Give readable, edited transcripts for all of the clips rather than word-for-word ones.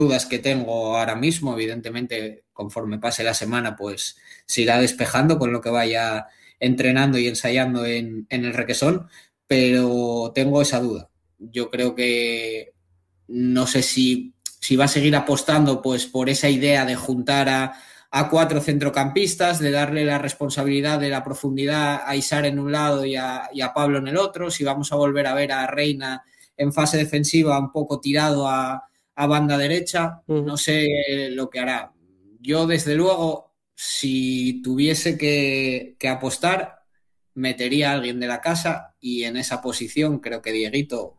dudas que tengo ahora mismo. Evidentemente, conforme pase la semana, pues se irá despejando con lo que vaya entrenando y ensayando en el Requesón, pero tengo esa duda. Yo creo que no sé si va a seguir apostando pues por esa idea de juntar a cuatro centrocampistas, de darle la responsabilidad de la profundidad a Isar en un lado y a Pablo en el otro, si vamos a volver a ver a Reina en fase defensiva un poco tirado a banda derecha, Ujú. no sé lo que hará. Yo, desde luego, si tuviese que apostar, metería a alguien de la casa y en esa posición creo que Dieguito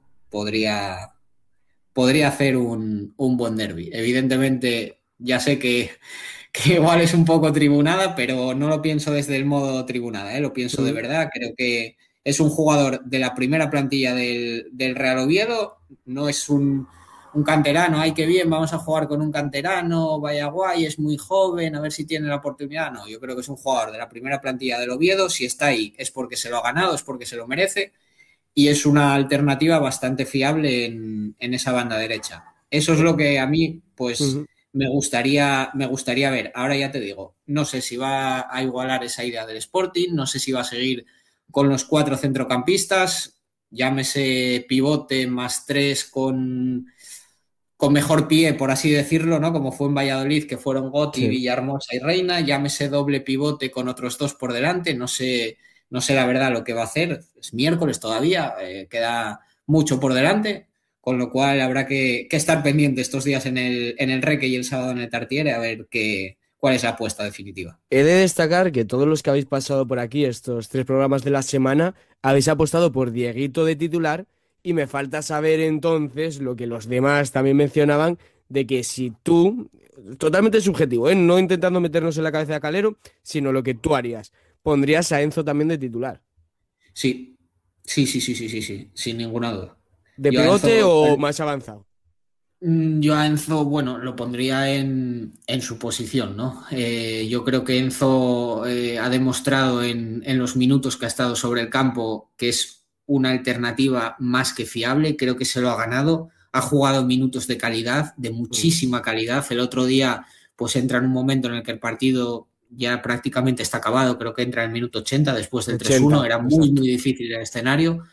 podría hacer un buen derby. Evidentemente, ya sé que igual es un poco tribunada, pero no lo pienso desde el modo tribunada, ¿eh? Lo pienso de Mm. verdad. Creo que es un jugador de la primera plantilla del Real Oviedo, no es un canterano, ay, qué bien, vamos a jugar con un canterano, vaya guay, es muy joven, a ver si tiene la oportunidad. No, yo creo que es un jugador de la primera plantilla del Oviedo, si está ahí es porque se lo ha ganado, es porque se lo merece y es una alternativa bastante fiable en esa banda derecha. Eso es lo que a mí, pues, Ujú. me gustaría ver. Ahora ya te digo, no sé si va a igualar esa idea del Sporting, no sé si va a seguir con los cuatro centrocampistas, llámese pivote más tres con mejor pie, por así decirlo, ¿no? Como fue en Valladolid, que fueron Gotti, Sí. Villahermosa y Reina, llámese doble pivote con otros dos por delante, no sé la verdad lo que va a hacer, es miércoles todavía, queda mucho por delante, con lo cual habrá que estar pendiente estos días en el Reque y el sábado en el Tartiere a ver cuál es la apuesta definitiva. He de destacar que todos los que habéis pasado por aquí, estos 3 programas de la semana, habéis apostado por Dieguito de titular y me falta saber entonces lo que los demás también mencionaban, de que si tú, totalmente subjetivo, ¿eh? No intentando meternos en la cabeza de Calero, sino lo que tú harías, pondrías a Enzo también de titular. Sí, sí, sí, sí, sí, sí, sí, sin ninguna duda. ¿De Yo a pivote Enzo, o más avanzado? Yo a Enzo, bueno, lo pondría en su posición, ¿no? Yo creo que Enzo ha demostrado en los minutos que ha estado sobre el campo que es una alternativa más que fiable, creo que se lo ha ganado, ha jugado minutos de calidad, de Mm. muchísima calidad. El otro día, pues entra en un momento en el que el partido ya prácticamente está acabado, creo que entra en el minuto 80 después del 3-1, 80, era muy, exacto. muy difícil el escenario,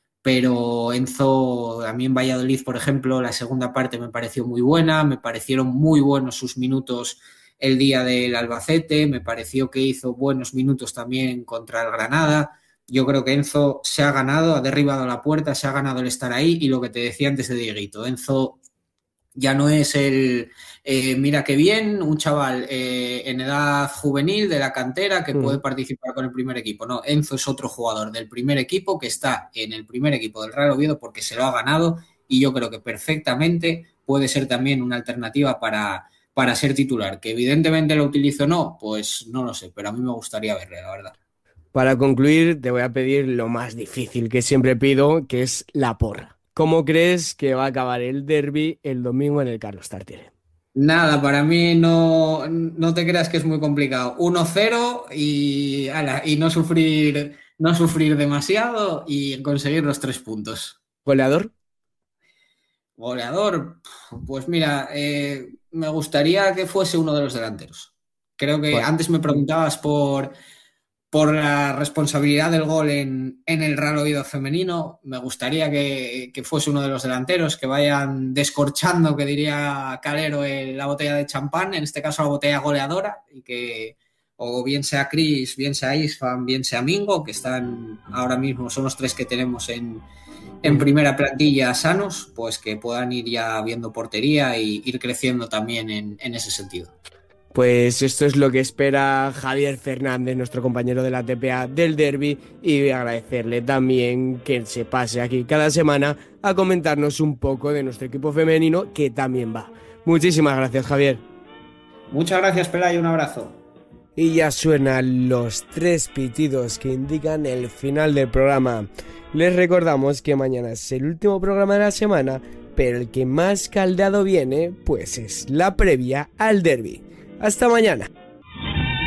pero Enzo, a mí en Valladolid, por ejemplo, la segunda parte me pareció muy buena, me parecieron muy buenos sus minutos el día del Albacete, me pareció que hizo buenos minutos también contra el Granada. Yo creo que Enzo se ha ganado, ha derribado la puerta, se ha ganado el estar ahí y lo que te decía antes de Dieguito, Enzo ya no es mira qué bien, un chaval en edad juvenil de la cantera que puede Mm. participar con el primer equipo. No, Enzo es otro jugador del primer equipo que está en el primer equipo del Real Oviedo porque se lo ha ganado y yo creo que perfectamente puede ser también una alternativa para ser titular. Que evidentemente lo utilizo o no, pues no lo sé, pero a mí me gustaría verle, la verdad. Para concluir, te voy a pedir lo más difícil que siempre pido, que es la porra. ¿Cómo crees que va a acabar el derby el domingo en el Carlos Tartiere? Nada, para mí no te creas que es muy complicado. 1-0 y, ala, y no sufrir demasiado y conseguir los 3 puntos. ¿Goleador? Goleador, pues mira, me gustaría que fuese uno de los delanteros. Creo que Pues, antes me mm, preguntabas por la responsabilidad del gol en el Real Oviedo femenino. Me gustaría que fuese uno de los delanteros, que vayan descorchando, que diría Calero, la botella de champán, en este caso la botella goleadora, y que o bien sea Chris, bien sea Isfan, bien sea Mingo, que están ahora mismo, son los tres que tenemos en ujú. primera plantilla sanos, pues que puedan ir ya viendo portería y ir creciendo también en ese sentido. Pues esto es lo que espera Javier Fernández, nuestro compañero de la TPA del derby, y agradecerle también que se pase aquí cada semana a comentarnos un poco de nuestro equipo femenino, que también va. Muchísimas gracias, Javier. Muchas gracias, Pelayo, un abrazo. Y ya suenan los 3 pitidos que indican el final del programa. Les recordamos que mañana es el último programa de la semana, pero el que más caldeado viene, pues es la previa al derby. Hasta mañana.